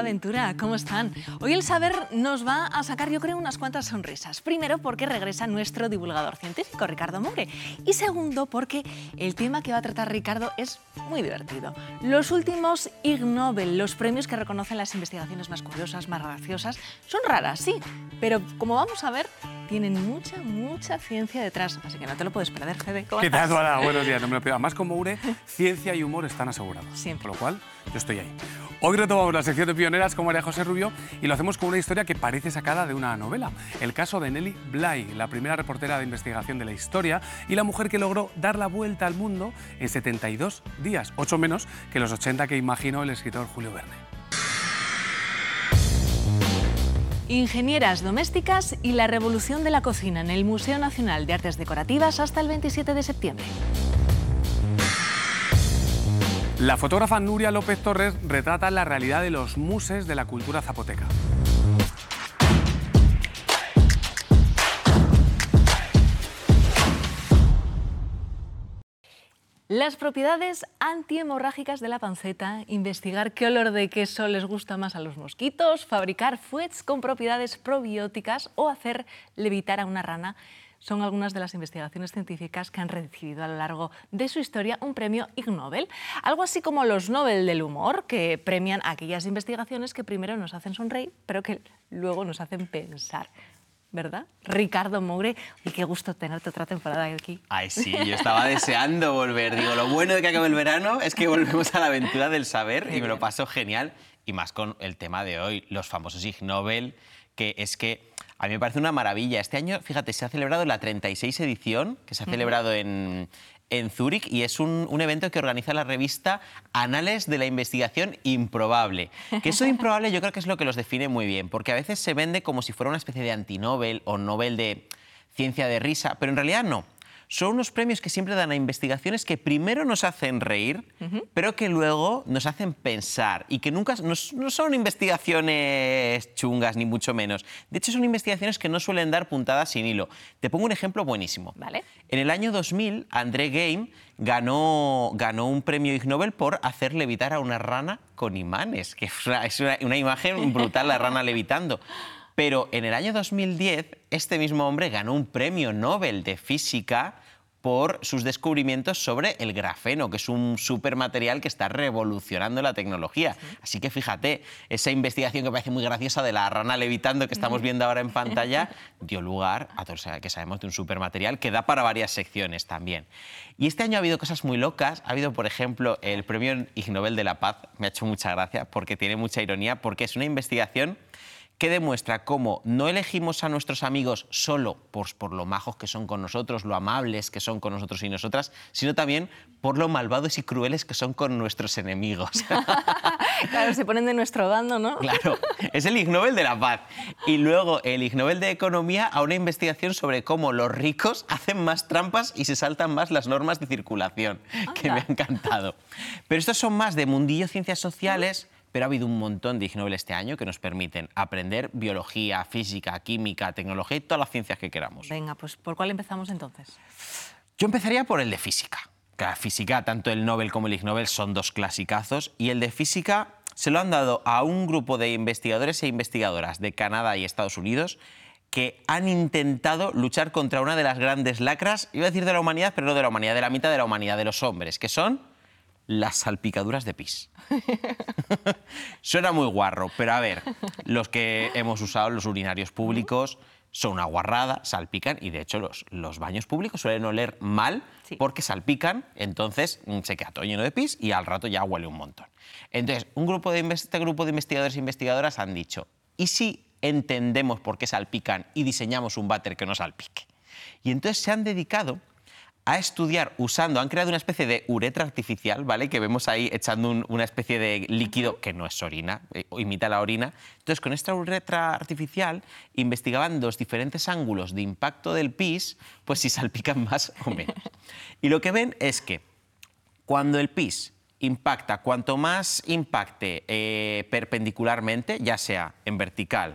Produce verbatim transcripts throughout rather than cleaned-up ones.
Aventura, ¿cómo están? Hoy el saber nos va a sacar, yo creo, unas cuantas sonrisas. Primero, porque regresa nuestro divulgador científico, Ricardo Moure. Y segundo, porque el tema que va a tratar Ricardo es muy divertido. Los últimos Ig Nobel, los premios que reconocen las investigaciones más curiosas, más graciosas, son raras, sí, pero como vamos a ver, tienen mucha, mucha ciencia detrás. Así que no te lo puedes perder, Fede. ¿Cómo ¿Qué estás? tal, Duana? Buenos días, no me lo pierdas. Más con Moure, ciencia y humor están asegurados. Siempre. Con lo cual, yo estoy ahí. Hoy retomamos la sección de pioneras con María José Rubio y lo hacemos con una historia que parece sacada de una novela. El caso de Nelly Bly, la primera reportera de investigación de la historia y la mujer que logró dar la vuelta al mundo en setenta y dos días, ocho menos que los ochenta que imaginó el escritor Julio Verne. Ingenieras domésticas y la revolución de la cocina en el Museo Nacional de Artes Decorativas hasta el veintisiete de septiembre. La fotógrafa Nuria López Torres retrata la realidad de los muses de la cultura zapoteca. Las propiedades antihemorrágicas de la panceta, investigar qué olor de queso les gusta más a los mosquitos, fabricar fuets con propiedades probióticas o hacer levitar a una rana son algunas de las investigaciones científicas que han recibido a lo largo de su historia un premio Ig Nobel. Algo así como los Nobel del humor, que premian aquellas investigaciones que primero nos hacen sonreír, pero que luego nos hacen pensar. ¿Verdad? Ricardo Moure, y qué gusto tenerte otra temporada aquí. Ay, sí, yo estaba deseando volver. Digo, lo bueno de que acabe el verano es que volvemos a la aventura del saber y me lo paso genial. Y más con el tema de hoy, los famosos Ig Nobel, que es que a mí me parece una maravilla. Este año, fíjate, se ha celebrado la treinta y seis edición, que se ha celebrado en, en Zúrich, y es un, un evento que organiza la revista Anales de la Investigación Improbable. Que eso de improbable yo creo que es lo que los define muy bien, porque a veces se vende como si fuera una especie de antinobel o Nobel de ciencia de risa, pero en realidad no. Son unos premios que siempre dan a investigaciones que primero nos hacen reír, uh-huh. pero que luego nos hacen pensar y que nunca no, no son investigaciones chungas, ni mucho menos. De hecho, son investigaciones que no suelen dar puntadas sin hilo. Te pongo un ejemplo buenísimo. ¿Vale? En el año dos mil, André Geim ganó, ganó un premio Ig Nobel por hacer levitar a una rana con imanes, que es una, es una, una imagen brutal, la rana levitando. Pero en el año dos mil diez, este mismo hombre ganó un premio Nobel de Física por sus descubrimientos sobre el grafeno, que es un supermaterial que está revolucionando la tecnología. Sí. Así que fíjate, esa investigación que parece muy graciosa de la rana levitando que estamos viendo ahora en pantalla dio lugar a todo lo que sabemos de un supermaterial que da para varias secciones también. Y este año ha habido cosas muy locas. Ha habido, por ejemplo, el premio Ig Nobel de la Paz. Me ha hecho mucha gracia porque tiene mucha ironía, porque es una investigación que demuestra cómo no elegimos a nuestros amigos solo por, por lo majos que son con nosotros, lo amables que son con nosotros y nosotras, sino también por lo malvados y crueles que son con nuestros enemigos. Claro, se ponen de nuestro bando, ¿no? Claro, es el Ig Nobel de la Paz. Y luego el Ig Nobel de Economía a una investigación sobre cómo los ricos hacen más trampas y se saltan más las normas de circulación, Anda. Que me ha encantado. Pero estos son más de mundillo ciencias sociales, pero ha habido un montón de Ig Nobel este año que nos permiten aprender biología, física, química, tecnología y todas las ciencias que queramos. Venga, pues ¿por cuál empezamos entonces? Yo empezaría por el de física. La física, tanto el Nobel como el Ig Nobel son dos clasicazos, y el de física se lo han dado a un grupo de investigadores e investigadoras de Canadá y Estados Unidos que han intentado luchar contra una de las grandes lacras, iba a decir de la humanidad, pero no de la humanidad, de la mitad de la humanidad, de los hombres, que son las salpicaduras de pis. Suena muy guarro, pero a ver, los que hemos usado los urinarios públicos son una guarrada, salpican, y de hecho los, los baños públicos suelen oler mal, sí, porque salpican, entonces se queda todo lleno de pis y al rato ya huele un montón. Entonces, un grupo de, este grupo de investigadores e investigadoras han dicho, ¿y si entendemos por qué salpican y diseñamos un váter que no salpique? Y entonces se han dedicado a estudiar usando, han creado una especie de uretra artificial, ¿vale? Que vemos ahí echando un, una especie de líquido que no es orina, eh, imita la orina. Entonces, con esta uretra artificial investigaban los diferentes ángulos de impacto del pis, pues si salpican más o menos. Y lo que ven es que cuando el pis impacta, cuanto más impacte eh, perpendicularmente, ya sea en vertical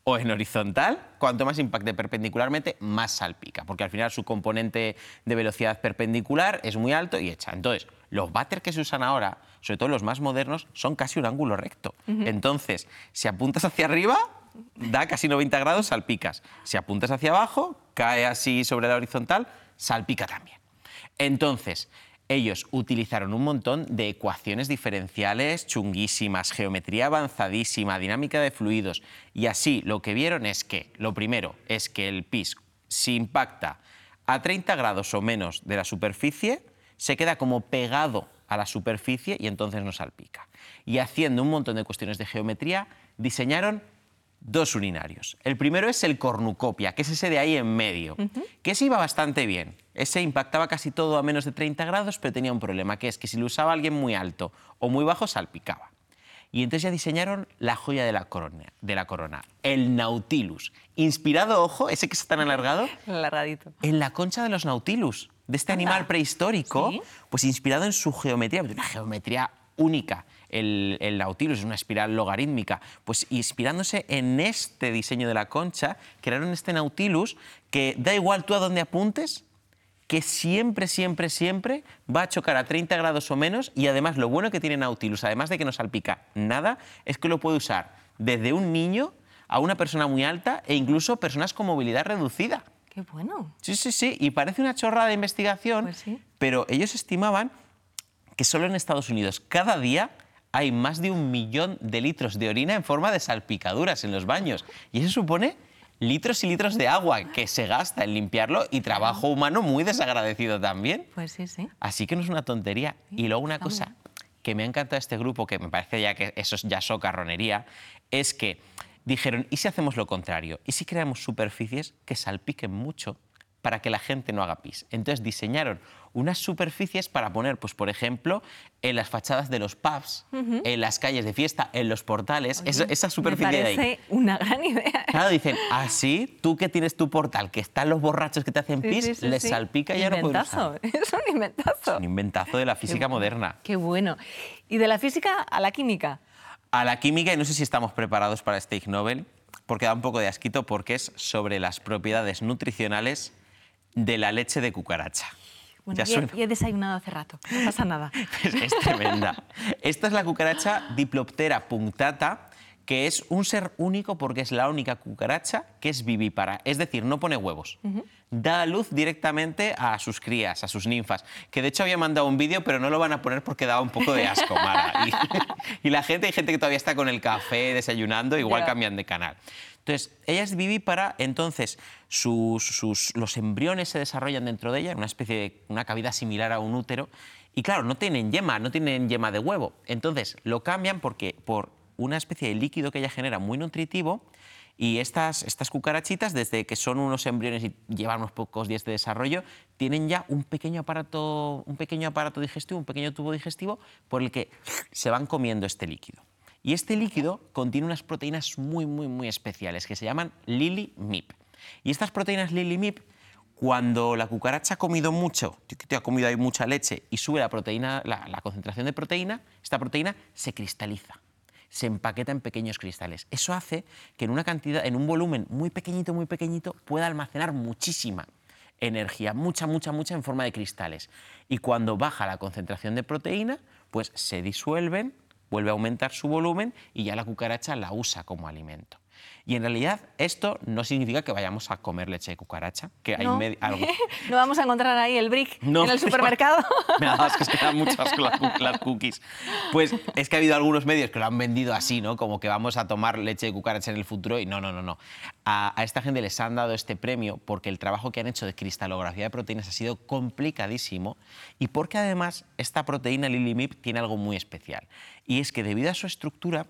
o en horizontal, cuanto más impacte perpendicularmente, más salpica, porque al final su componente de velocidad perpendicular es muy alto y echa. Entonces, los váter que se usan ahora, sobre todo los más modernos, son casi un ángulo recto. Uh-huh. Entonces, si apuntas hacia arriba, da casi noventa grados, salpicas. Si apuntas hacia abajo, cae así sobre la horizontal, salpica también. Entonces, ellos utilizaron un montón de ecuaciones diferenciales chunguísimas, geometría avanzadísima, dinámica de fluidos, y así lo que vieron es que, lo primero, es que el pis, si impacta a treinta grados o menos de la superficie, se queda como pegado a la superficie y entonces no salpica. Y haciendo un montón de cuestiones de geometría, diseñaron dos urinarios. El primero es el cornucopia, que es ese de ahí en medio, uh-huh. que ese iba bastante bien. Ese impactaba casi todo a menos de treinta grados, pero tenía un problema, que es que si lo usaba alguien muy alto o muy bajo, salpicaba. Y entonces ya diseñaron la joya de la corona, de la corona, el Nautilus. Inspirado, ojo, ese que está tan alargado, alargadito, en la concha de los Nautilus, de este Anda. animal prehistórico, ¿Sí? pues inspirado en su geometría, una geometría única. El, el Nautilus es una espiral logarítmica, pues inspirándose en este diseño de la concha, crearon este Nautilus que da igual tú a dónde apuntes, que siempre, siempre, siempre va a chocar a treinta grados o menos, y además lo bueno que tiene Nautilus, además de que no salpica nada, es que lo puede usar desde un niño a una persona muy alta e incluso personas con movilidad reducida. ¡Qué bueno! Sí, sí, sí, y parece una chorrada de investigación, pues sí. pero ellos estimaban que solo en Estados Unidos cada día hay más de un millón de litros de orina en forma de salpicaduras en los baños. Y eso supone litros y litros de agua que se gasta en limpiarlo y trabajo humano muy desagradecido también. Pues sí, sí. Así que no es una tontería. Y luego una cosa que me ha encantado de este grupo, que me parece ya que eso ya socarronería, es que dijeron, ¿y si hacemos lo contrario? ¿Y si creamos superficies que salpiquen mucho para que la gente no haga pis? Entonces diseñaron unas superficies para poner, pues por ejemplo, en las fachadas de los pubs, uh-huh. en las calles de fiesta, en los portales, Oye, esa, esa superficie me de ahí. parece una gran idea. Claro, dicen, así, tú que tienes tu portal, que están los borrachos que te hacen sí, pis, sí, sí, les sí. salpica y ya no pueden usar. Es un inventazo. Es un inventazo de la física Qué moderna. Qué bueno. ¿Y de la física a la química? A la química, y no sé si estamos preparados para este Ig Nobel, porque da un poco de asquito, porque es sobre las propiedades nutricionales de la leche de cucaracha. Bueno, ya y, he, he desayunado hace rato, no pasa nada. es, es tremenda. Esta es la cucaracha Diploptera punctata, que es un ser único porque es la única cucaracha que es vivípara, es decir, no pone huevos. Uh-huh. Da a luz directamente a sus crías, a sus ninfas, que de hecho había mandado un vídeo, pero no lo van a poner porque daba un poco de asco, Mara. Y, y la gente, hay gente que todavía está con el café desayunando, igual yeah. cambian de canal. Entonces, ella es vivípara, entonces sus, sus, los embriones se desarrollan dentro de ella, en una especie de una cavidad similar a un útero, y claro, no tienen yema, no tienen yema de huevo. Entonces, lo cambian porque, por una especie de líquido que ella genera muy nutritivo, y estas, estas cucarachitas, desde que son unos embriones y llevan unos pocos días de desarrollo, tienen ya un pequeño aparato, un pequeño aparato digestivo, un pequeño tubo digestivo, por el que se van comiendo este líquido. Y este líquido contiene unas proteínas muy, muy, muy especiales que se llaman Lili-M I P. Y estas proteínas Lili-M I P, cuando la cucaracha ha comido mucho, te ha comido ahí mucha leche y sube la, proteína, la, la concentración de proteína, esta proteína se cristaliza, se empaqueta en pequeños cristales. Eso hace que en una cantidad, en un volumen muy pequeñito, muy pequeñito, pueda almacenar muchísima energía, mucha, mucha, mucha en forma de cristales. Y cuando baja la concentración de proteína, pues se disuelven, vuelve a aumentar su volumen y ya la cucaracha la usa como alimento. Y en realidad esto no significa que vayamos a comer leche de cucaracha, que hay no. medio, algo... no vamos a encontrar ahí el brick no, en el supermercado. Me da asco, es que dan mucho asco las, las cookies. Pues es que ha habido algunos medios que lo han vendido así, ¿no? Como que vamos a tomar leche de cucaracha en el futuro y no, no, no, no. A, a esta gente les han dado este premio porque el trabajo que han hecho de cristalografía de proteínas ha sido complicadísimo y porque además esta proteína Lili-M I P tiene algo muy especial. Y es que debido a su estructura,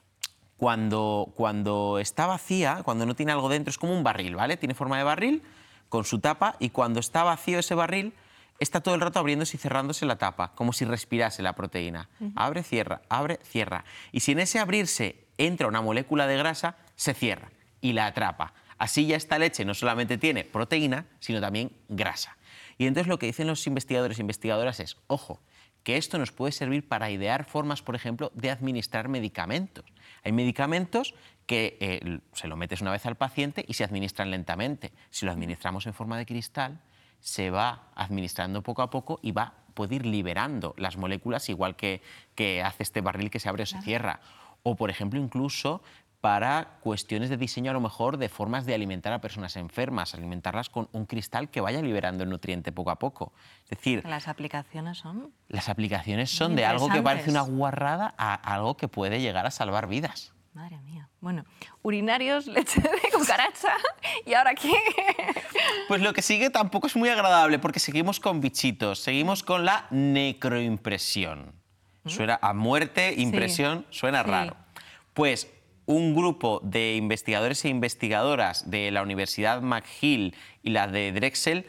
Cuando, cuando está vacía, cuando no tiene algo dentro, es como un barril, ¿vale? Tiene forma de barril con su tapa y cuando está vacío ese barril, está todo el rato abriéndose y cerrándose la tapa, como si respirase la proteína. Uh-huh. Abre, cierra, abre, cierra. Y si en ese abrirse entra una molécula de grasa, se cierra y la atrapa. Así ya esta leche no solamente tiene proteína, sino también grasa. Y entonces lo que dicen los investigadores e investigadoras es, ojo, que esto nos puede servir para idear formas, por ejemplo, de administrar medicamentos. Hay medicamentos que eh, se lo metes una vez al paciente y se administran lentamente. Si lo administramos en forma de cristal, se va administrando poco a poco y va, puede ir liberando las moléculas, igual que, que hace este barril que se abre o se cierra. O, por ejemplo, incluso para cuestiones de diseño, a lo mejor, de formas de alimentar a personas enfermas, alimentarlas con un cristal que vaya liberando el nutriente poco a poco. Es decir, las aplicaciones son... Las aplicaciones son de algo que parece una guarrada a algo que puede llegar a salvar vidas. Madre mía. Bueno, urinarios, leche de cucaracha, ¿y ahora qué? Pues lo que sigue tampoco es muy agradable, porque seguimos con bichitos, seguimos con la necroimpresión. Suena a muerte, impresión, sí. Suena raro. Sí. Pues un grupo de investigadores e investigadoras de la Universidad McGill y la de Drexel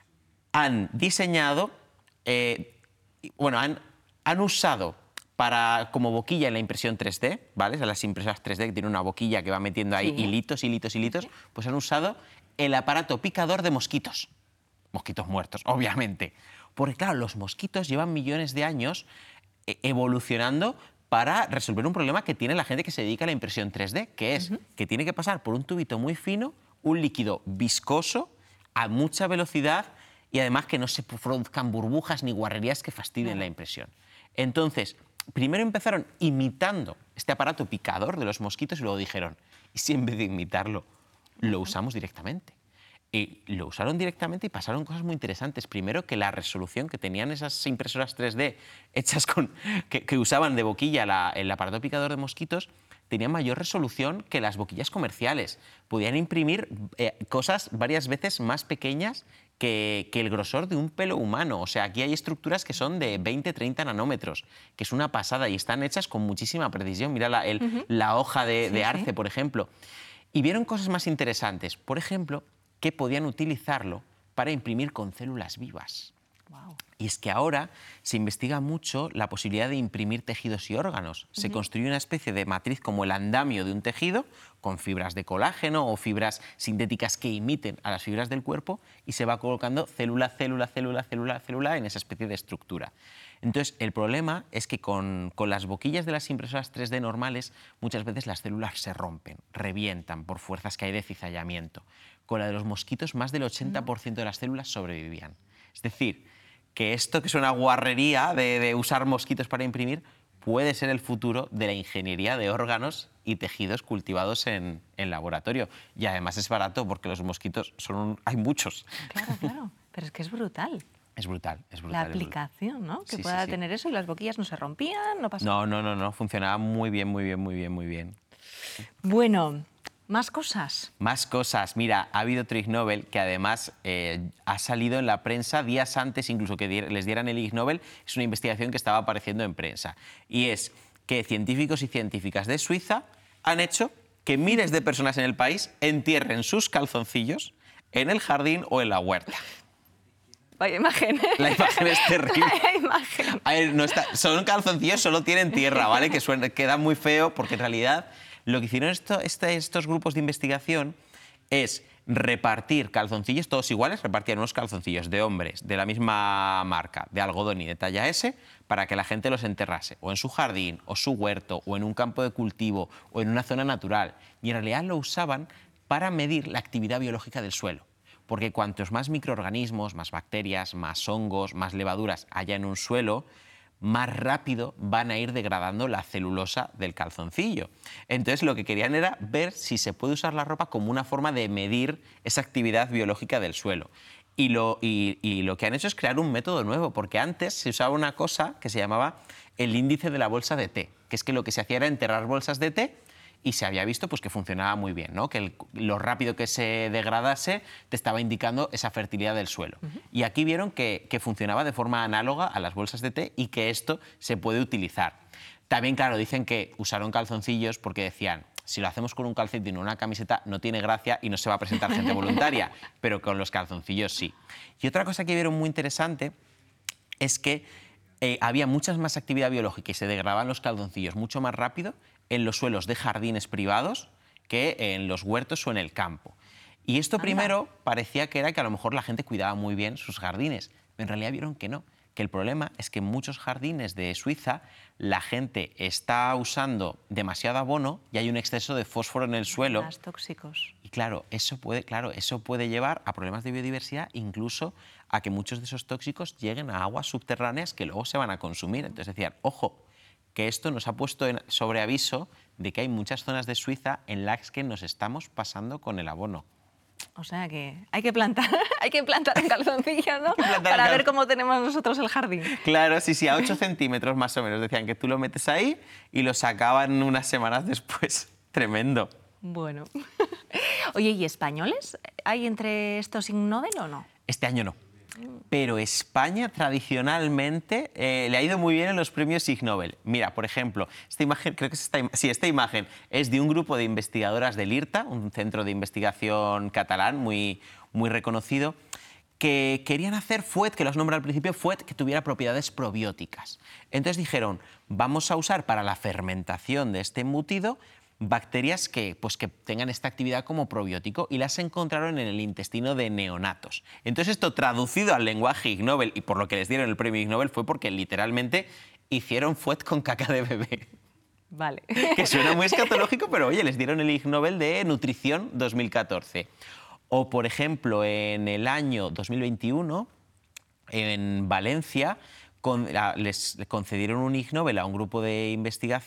han diseñado, eh, bueno, han, han usado para, como boquilla en la impresión tres D, ¿vale? Las impresoras tres D que tienen una boquilla que va metiendo ahí sí. hilitos, hilitos, hilitos, pues han usado el aparato picador de mosquitos. Mosquitos muertos, obviamente. Porque, claro, los mosquitos llevan millones de años evolucionando para resolver un problema que tiene la gente que se dedica a la impresión tres D, que es uh-huh. que tiene que pasar por un tubito muy fino, un líquido viscoso, a mucha velocidad y además que no se produzcan burbujas ni guarrerías que fastidien uh-huh. la impresión. Entonces, primero empezaron imitando este aparato picador de los mosquitos y luego dijeron, ¿y si en vez de imitarlo lo usamos directamente? Y lo usaron directamente y pasaron cosas muy interesantes. Primero, que la resolución que tenían esas impresoras tres D hechas con, que, que usaban de boquilla la, el aparato picador de mosquitos tenía mayor resolución que las boquillas comerciales. Podían imprimir eh, cosas varias veces más pequeñas que, que el grosor de un pelo humano. O sea, aquí hay estructuras que son de veinte, treinta nanómetros, que es una pasada y están hechas con muchísima precisión. Mira la, el, uh-huh. la hoja de, sí, de arce, sí. por ejemplo. Y vieron cosas más interesantes. Por ejemplo, que podían utilizarlo para imprimir con células vivas. Wow. Y es que ahora se investiga mucho la posibilidad de imprimir tejidos y órganos. Uh-huh. Se construye una especie de matriz como el andamio de un tejido, con fibras de colágeno o fibras sintéticas que imiten a las fibras del cuerpo, y se va colocando célula, célula, célula, célula, célula en esa especie de estructura. Entonces, el problema es que con, con las boquillas de las impresoras tres D normales, muchas veces las células se rompen, revientan por fuerzas que hay de cizallamiento. Con la de los mosquitos, más del ochenta por ciento de las células sobrevivían. Es decir, que esto que es una guarrería de, de usar mosquitos para imprimir puede ser el futuro de la ingeniería de órganos y tejidos cultivados en, en laboratorio. Y además es barato porque los mosquitos son un, hay muchos. Claro, claro. Pero es que es brutal. Es brutal, es brutal. La aplicación, ¿no? Que sí, pueda sí, sí. tener eso y las boquillas no se rompían, no pasaba. No, no, no, no. Funcionaba muy bien, muy bien, muy bien, muy bien. Bueno, más cosas. Más cosas. Mira, ha habido otro Ig Nobel que además eh, ha salido en la prensa días antes incluso que dier, les dieran el Ig Nobel. Es una investigación que estaba apareciendo en prensa. Y es que científicos y científicas de Suiza han hecho que miles de personas en el país entierren sus calzoncillos en el jardín o en la huerta. Vaya imagen. La imagen es terrible. Vaya imagen. A ver, no está, son calzoncillos, solo tienen tierra, ¿vale? Que suena, queda muy feo porque en realidad lo que hicieron esto, este, estos grupos de investigación es repartir calzoncillos todos iguales, repartían unos calzoncillos de hombres de la misma marca, de algodón y de talla ese, para que la gente los enterrase o en su jardín, o su huerto, o en un campo de cultivo, o en una zona natural. Y en realidad lo usaban para medir la actividad biológica del suelo. Porque cuantos más microorganismos, más bacterias, más hongos, más levaduras haya en un suelo, más rápido van a ir degradando la celulosa del calzoncillo. Entonces lo que querían era ver si se puede usar la ropa como una forma de medir esa actividad biológica del suelo. Y lo, y, y lo que han hecho es crear un método nuevo, porque antes se usaba una cosa que se llamaba el índice de la bolsa de té, que es que lo que se hacía era enterrar bolsas de té y se había visto pues, que funcionaba muy bien, ¿no? Que el, lo rápido que se degradase te estaba indicando esa fertilidad del suelo. Uh-huh. Y aquí vieron que, que funcionaba de forma análoga a las bolsas de té y que esto se puede utilizar. También, claro, dicen que usaron calzoncillos porque decían, si lo hacemos con un calcetín o una camiseta no tiene gracia y no se va a presentar gente voluntaria, pero con los calzoncillos sí. Y otra cosa que vieron muy interesante es que eh, había mucha más actividad biológica y se degradaban los calzoncillos mucho más rápido en los suelos de jardines privados que en los huertos o en el campo. Y esto Anda. primero parecía que era que a lo mejor la gente cuidaba muy bien sus jardines, pero en realidad vieron que no, que el problema es que en muchos jardines de Suiza la gente está usando demasiado abono y hay un exceso de fósforo en el suelo. Más tóxicos. Y claro, eso puede, claro, eso puede llevar a problemas de biodiversidad, incluso a que muchos de esos tóxicos lleguen a aguas subterráneas que luego se van a consumir. Entonces decían, ojo, que esto nos ha puesto en sobreaviso de que hay muchas zonas de Suiza en las que nos estamos pasando con el abono. O sea que hay que plantar, hay que plantar un calzoncillo, ¿no? plantar Para un ver cal- cómo tenemos nosotros el jardín. Claro, sí, sí, a ocho centímetros más o menos. Decían que tú lo metes ahí y lo sacaban unas semanas después. Tremendo. Bueno. Oye, ¿y españoles? ¿Hay entre estos Ig Nobel o no? Este año no. Pero España tradicionalmente eh, le ha ido muy bien en los premios Ig Nobel. Mira, por ejemplo, esta imagen, creo que es esta, im- sí, esta imagen es de un grupo de investigadoras del IRTA, un centro de investigación catalán muy, muy reconocido, que querían hacer fuet, que los nombra al principio, fuet que tuviera propiedades probióticas. Entonces dijeron, vamos a usar para la fermentación de este embutido bacterias que, pues, que tengan esta actividad como probiótico, y las encontraron en el intestino de neonatos. Entonces esto, traducido al lenguaje Ig Nobel, y por lo que les dieron el premio Ig Nobel, fue porque literalmente hicieron fuet con caca de bebé. Vale. Que suena muy escatológico, pero oye, les dieron el Ig Nobel de Nutrición dos mil catorce. O, por ejemplo, en el año dos mil veintiuno, en Valencia, con- a- les concedieron un Ig Nobel a un grupo de investigación